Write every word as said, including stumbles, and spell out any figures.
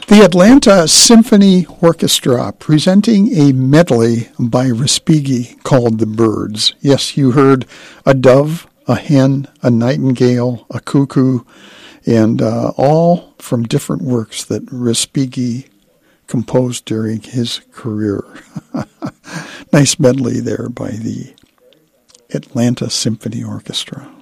The Atlanta Symphony Orchestra presenting a medley by Respighi called The Birds. Yes, you heard a dove, a hen, a nightingale, a cuckoo, and uh, all from different works that Respighi composed during his career. Nice medley there by the Atlanta Symphony Orchestra.